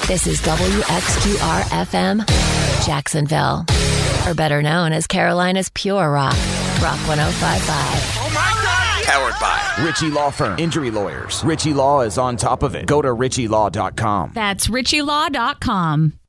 This is WXQR-FM, Jacksonville. Or better known as Carolina's Pure Rock, Rock 105.5. Oh my God! Powered by Ritchie Law Firm. Injury lawyers. Ritchie Law is on top of it. Go to RitchieLaw.com. That's RitchieLaw.com.